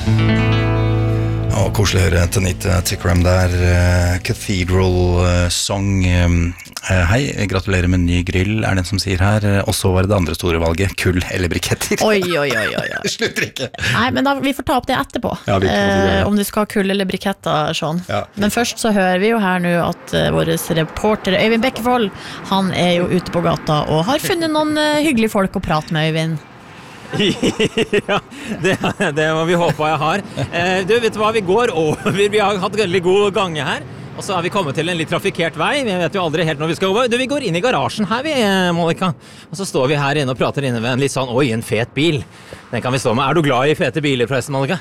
Og koselig å høre Tanita Tikaram der, Cathedral Song. Hei, gratulerer med ny grill, er det en som sier her. Og så var det andre store valget, kull eller briketter. Oi. Det slutter ikke. Nei, men da, vi får ta opp det etterpå. Ja, om du skal ha kull eller briketter, Sean. Ja. Men først så hører vi jo her nå at vår reporter Øyvind Bekkevold, han er jo ute på gata og har funnet noen hyggelige folk å prate med, Øyvind. Ja, det må vi håpe jeg har. Du vet hva, vi går over, vi har hatt veldig god gange her. Og så har vi kommet til en litt trafikert vei. Vi vet jo aldri helt når vi skal over. Du, vi går inn i garasjen her, Monica. Og så står vi her inne og prater inne ved en litt sånn, oi, en fet bil. Den kan vi stå med. Er du glad i fete biler forresten, Monica?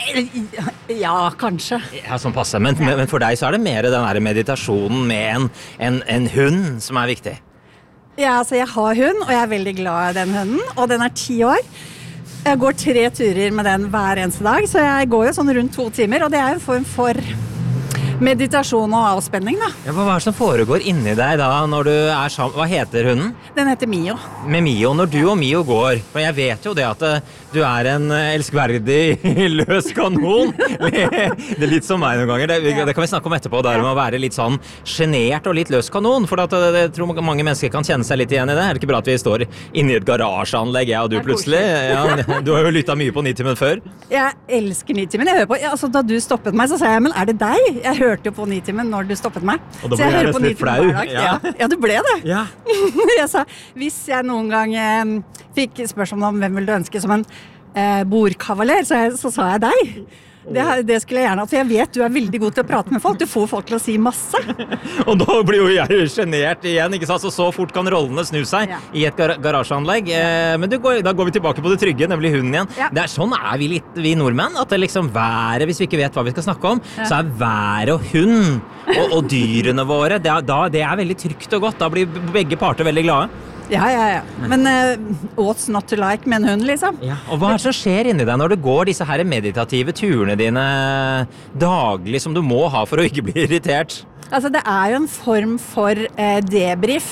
Ja, kanskje. Ja, sånn passe. Men for deg så er det mer den der meditasjonen med en hund som er viktig. Ja, altså jeg har hund, og jeg er veldig glad i den hunden, og den er 10 år. Jeg går 3 turer med den hver eneste dag, så jeg går jo sånn rundt 2 timer, og det er en form for meditasjon og avspenning, da. Ja, hva er det som foregår inni deg da, når du er sammen? Hva heter hunden? Den heter Mio. Med Mio, når du og Mio går, for jeg vet jo det at du er en elskverdig løs kanon. Det er litt som meg noen ganger, det kan vi snakke om etterpå, der med å være litt sånn genert og litt løs kanon, for jeg tror mange mennesker kan kjenne seg litt igjen i det. Er det ikke bra at vi står inne i et garasjeanlegg, jeg og du plutselig? Ja, du har jo lyttet mye på Nitimen før. Jeg elsker Nitimen. Jeg hører på, altså, da du stoppet meg, så sa jeg, men er det deg? Jeg hørte jo på Nitimen når du stoppet meg. Og da ble jeg nesten litt flau. Ja, du ble det. Ja. Jeg sa, hvis jeg noen gang fikk spørsmål om hvem vil du ønske som en bordkavaler, så sa jeg deg. Det skulle jeg gjerne, for jeg vet du er veldig god til å prate med folk. Du får folk til å si masse. Og da blir jo jeg genert igjen, ikke sant? Så fort kan rollene snu seg i et garasjeanlegg. Men da går vi tilbake på det trygge, nemlig hunden igjen. Ja. Det er sånn er vi litt, vi nordmenn, at det liksom været, hvis vi ikke vet hva vi skal snakke om, så er været og hund og dyrene våre, det er veldig trygt og godt. Da blir begge parter veldig glade. Ja. Men what's not to like med en hund, liksom? Ja. Og hva er det som skjer inni deg når du går disse her meditative turene dine daglig, som du må ha for å ikke bli irritert? Altså, det er jo en form for debrief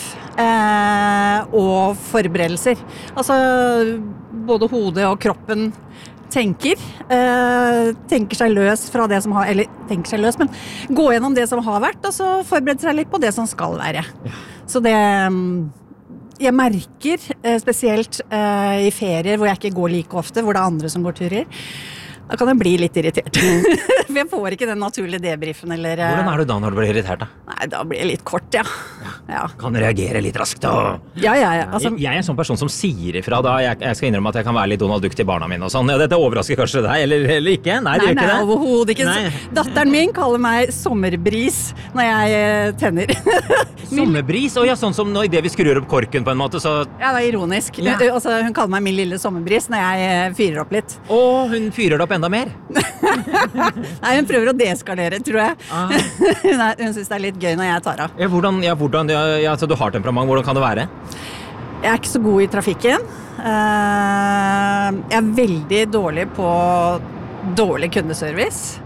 og forberedelser. Altså, både hodet og kroppen tenker seg løs fra det som har, eller tenker seg løs, men gå gjennom det som har vært, og så forberede seg litt på det som skal være. Så det... Jeg merker spesielt i ferier hvor jeg ikke går like ofte, hvor det er andre som går turer. Da kan jeg bli litt irritert. For jeg får ikke den naturlige debriefen, eller... Hvordan er du da når du blir irritert, da? Nei, da blir jeg litt kort, ja. Kan du reagere litt raskt, da? Ja. Altså... Jeg er en sånn person som sier ifra da. Jeg skal innrømme at jeg kan være litt Donald Duck til barna mine og sånn. Ja, dette overrasker kanskje deg, eller ikke? Nei, det gjør ikke det. Nei, overhodet ikke. Nei. Datteren min kaller meg sommerbris når jeg tenner. Sommerbris? Ja, sånn som i det vi skrur opp korken på en måte, så... Ja, det er ironisk. Ja. Altså, hun kaller meg min lille sommerbris når jeg fyrer opp litt. Hun fyrer det opp enda mer? Nei, hun prøver å deskalere, tror jeg. Hun synes det er litt gøy når jeg tar av. Hvordan så du har temperament, hvordan kan det være? Jeg er ikke så god i trafikken. Jeg er veldig dårlig på dårlig kundeservice.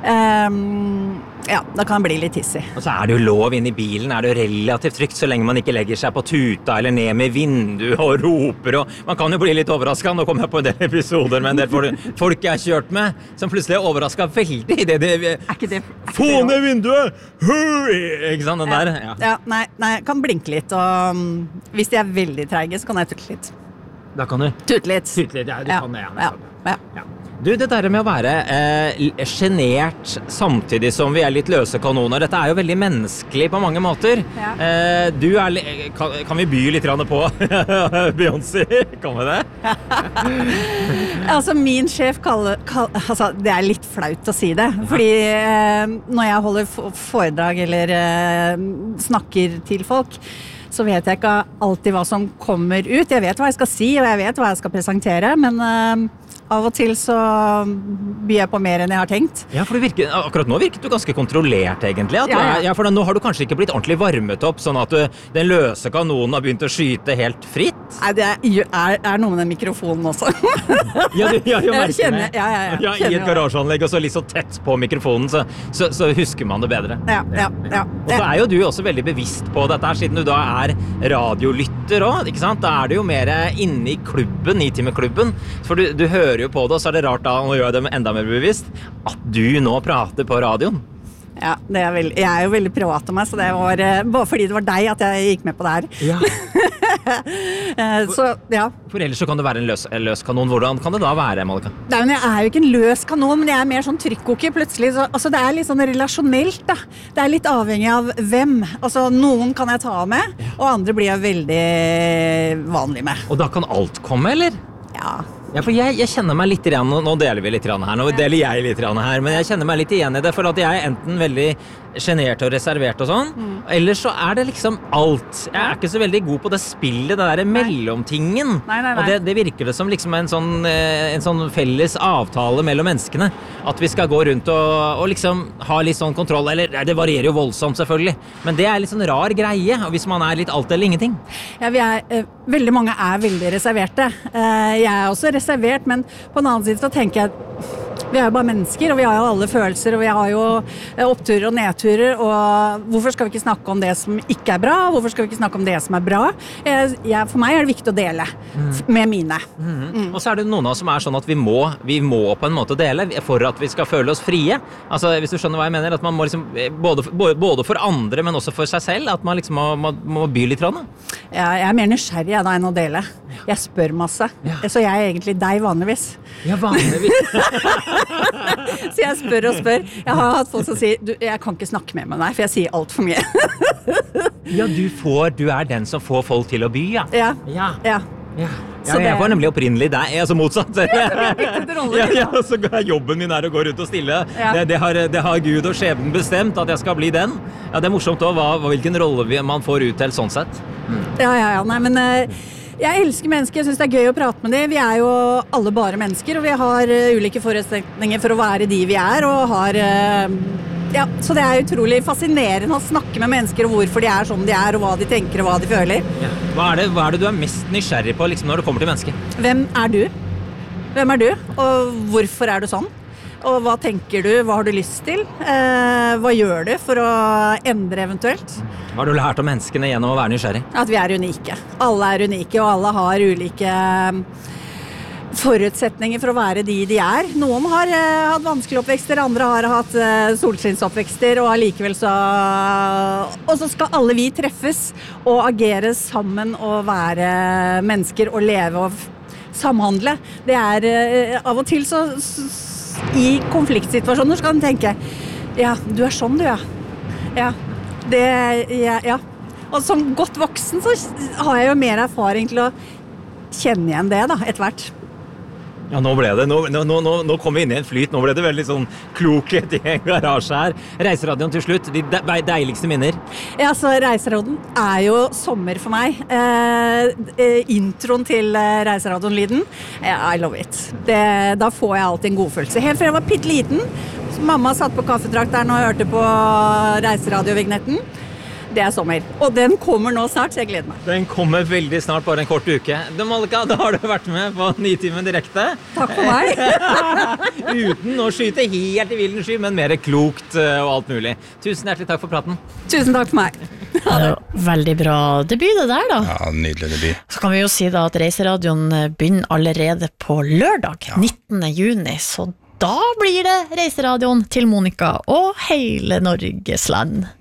Da kan det bli litt hissig. Og så er det jo lov inn i bilen, er det jo relativt trygt så lenge man ikke legger seg på tuta eller ned med vinduet og roper, og man kan jo bli litt overrasket. Nå kommer jeg på en del episoder med en del folk jeg har kjørt med, som plutselig er overrasket veldig i det. Er ikke det få ned vinduet! Ikke sant, den der? Ja, nei, jeg kan blinke litt, og hvis de er veldig treige, så kan jeg tutte litt. Da kan du? Tutte litt. Ja, du kan det, ja. Du, det der med å være genert samtidig som vi er litt løse kanoner, dette er jo veldig menneskelig på mange måter. Ja. Kan vi by litt på Beyoncé? Kan vi det? Altså, min sjef altså, det er litt flaut å si det, fordi når jeg holder foredrag eller snakker til folk, så vet jeg ikke alltid hva som kommer ut. Jeg vet hva jeg skal si, og jeg vet hva jeg skal presentere, men av og til så byr jeg på mer enn jeg har tenkt. Ja, for akkurat nå virket du ganske kontrollert egentlig. For nå har du kanskje ikke blitt ordentlig varmet opp, sånn at den løse kanonen har begynt å skyte helt fritt? Nei, det er noe med den mikrofonen også. Ja, du Jeg merker kjenner, det. ja. Ja, I et garasjeanlegg og så litt så tett på mikrofonen, så husker man det bedre. Ja. Og så er jo du også veldig bevisst på dette her, siden du da er radiolytter også, ikke sant? Da er du jo mer inne i klubben, Nitimeklubben, for du hører jo på det, og så er det rart da, nå gjør jeg det enda mer bevisst, at du nå prater på radioen. Ja, jeg er jo veldig privat om meg, så det var bare fordi det var deg at jeg gikk med på det her. Ja. Så, ja. For ellers så kan det være en løs kanon. Hvordan kan det da være, Malika? Nei, men jeg er jo ikke en løs kanon, men jeg er mer sånn trykkoker plutselig. Så, altså, det er litt sånn relasjonelt, da. Det er litt avhengig av hvem. Altså, noen kan jeg ta med, og andre blir jeg veldig vanlig med. Og da kan alt komme, eller? Ja. Ja, for jeg kjenner meg litt igjen, nå deler vi litt her, nå deler jeg litt her, men jeg kjenner meg litt igjen i det, for at jeg er enten veldig genert og reservert og sånn, eller så er det liksom alt. Jeg er ikke så veldig god på det spillet, det der mellomtingen. Nei. Og det virker det som liksom en sånn felles avtale mellom menneskene, at vi skal gå rundt og liksom ha litt sånn kontroll, eller det varierer jo voldsomt selvfølgelig, men det er litt sånn rar greie, og hvis man er litt alt eller ingenting. Ja, veldig mange er veldig reserverte. Jeg er også reservert, men på en annen side så tenker jeg vi er jo bare mennesker, og vi har jo alle følelser, og vi har jo oppturer og nedturer, og hvorfor skal vi ikke snakke om det som ikke er bra? Hvorfor skal vi ikke snakke om det som er bra? For meg er det viktig å dele med mine. Og så er det noen av oss som er sånn at vi må på en måte dele for at vi skal føle oss frie. Altså, hvis du skjønner hva jeg mener, at man må liksom, både for andre, men også for seg selv, at man liksom må by litt. Ja, jeg er mer nysgjerrig da enn å dele. Jeg spør masse, så jeg er egentlig deg vanligvis. Ja, vanligvis. Så jeg spør og spør. Jeg har hatt folk som sier, jeg kan ikke snakke med deg, for jeg sier alt for mye. Ja, du er den som får folk til å by, ja. Ja. Jeg var nemlig opprinnelig deg, altså motsatt. Så jobben min er å gå rundt og stille. Det har Gud og skjebnen bestemt at jeg skal bli den. Ja, det er morsomt også, hvilken rolle man får ut til sånn sett. Nei, men jeg elsker mennesker, jeg synes det er gøy å prate med dem. Vi er jo alle bare mennesker, og vi har ulike forutsetninger for å være de vi er, og har... så det er utrolig fascinerende å snakke med mennesker og hvorfor de er som de er, og hva de tenker og hva de føler. Ja. Hva er det du er mest nysgjerrig på liksom, når det kommer til mennesker? Hvem er du? Og hvorfor er du sånn? Og hva tenker du? Hva har du lyst til? Hva gjør du for å endre eventuelt? Hva har du lært om menneskene gjennom å være nysgjerrig? At vi er unike. Alle er unike, og alle har ulike forutsetninger for å være de er. Noen har hatt vanskelige oppvekster, andre har hatt solskinsoppvekster, og allikevel og så skal alle vi treffes og agere sammen og være mennesker og leve og samhandle. Det er av og til så i konfliktsituasjoner så kan du tenke, ja, du er sånn du, ja. Og som godt voksen så har jeg jo mer erfaring til å kjenne igjen det da, etter hvert. Ja, nå ble det. Nå kom vi inn i en flyt. Nå ble det veldig sånn klokhet i en garasje her. Reiseradioen til slutt, de deiligste minner. Ja, så Reiseradioen er jo sommer for meg. Introen til Reiseradioen-lyden, I love it. Da får jeg alltid en god følelse. Helt fra jeg var pitteliten, mamma satt på kaffetrakteren og hørte på Reiseradiovignetten. Det er sommer. Og den kommer nå snart, så jeg gleder meg. Den kommer veldig snart, bare en kort uke. Malika, da har du vært med på Nitimen direkte. Takk for meg. Uten å skyte helt i vilden sky, men mer klokt og alt mulig. Tusen hjertelig takk for praten. Tusen takk for meg. Veldig bra debut det der da. Ja, nydelig debut. Så kan vi jo si da at Reiseradioen begynner allerede på lørdag, 19. juni, så da blir det Reiseradioen til Monica og hele Norges land.